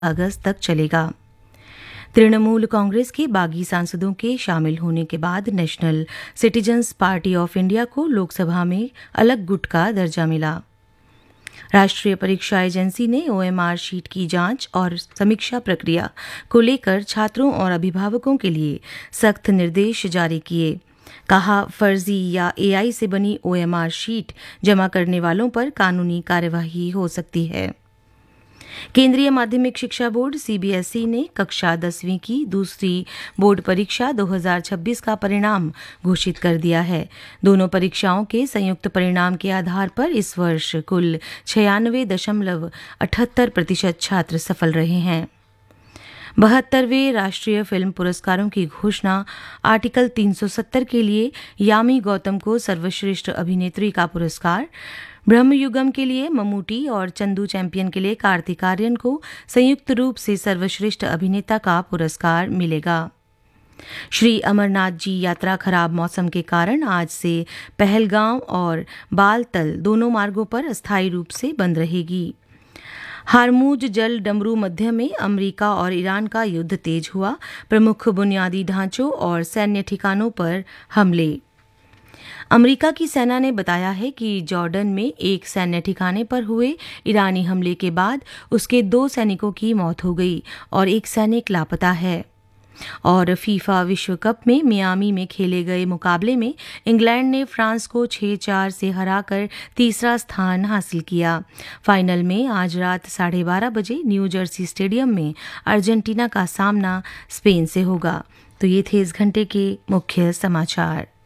अगस्त तक चलेगा। तृणमूल कांग्रेस के बागी सांसदों के शामिल होने के बाद national citizens party of India को लोकसभा में अलग गुट का दर्जा मिला। राष्ट्रीय परीक्षा एजेंसी ने ओएमआर शीट की जांच और समीक्षा प्रक्रिया को लेकर छात्रों और अभिभावकों के लिए सख्त निर्देश जारी किए। कहा, फर्जी या एआई से बनी ओएमआर शीट जमा करने वालों पर कानूनी कार्यवाही हो सकती है। केंद्रीय माध्यमिक शिक्षा बोर्ड सीबीएसई ने कक्षा 10वीं की दूसरी बोर्ड परीक्षा 2026 का परिणाम घोषित कर दिया है। दोनों परीक्षाओं के संयुक्त परिणाम के आधार पर इस वर्ष कुल 96.78% छात्र सफल रहे हैं। 72वें राष्ट्रीय फिल्म पुरस्कारों की घोषणा। आर्टिकल 370 के लिए यामी गौतम को सर्वश्रेष्ठ अभिनेत्री का पुरस्कार, ब्रह्मयुगम के लिए ममूटी और चंदू चैंपियन के लिए कार्तिक आर्यन को संयुक्त रूप से सर्वश्रेष्ठ अभिनेता का पुरस्कार मिलेगा। श्री अमरनाथ जी यात्रा खराब मौसम के कारण आज से पहलगांव और बालतल दोनों मार्गों पर अस्थायी रूप से बंद रहेगी। हारमूज जल डमरू मध्य में अमेरिका और ईरान का युद्ध तेज हुआ। प्रमुख बुनियादी ढांचों और सैन्य ठिकानों पर हमले। अमेरिका की सेना ने बताया है कि जॉर्डन में एक सैन्य ठिकाने पर हुए ईरानी हमले के बाद उसके 2 सैनिकों की मौत हो गई और एक सैनिक लापता है। और फीफा विश्व कप में मियामी में खेले गए मुकाबले में इंग्लैंड ने फ्रांस को 6-4 से हराकर तीसरा स्थान हासिल किया। फाइनल में आज रात 12:30 बजे न्यू जर्सी स्टेडियम में अर्जेंटीना का सामना स्पेन से होगा। तो ये थे इस घंटे के मुख्य समाचार।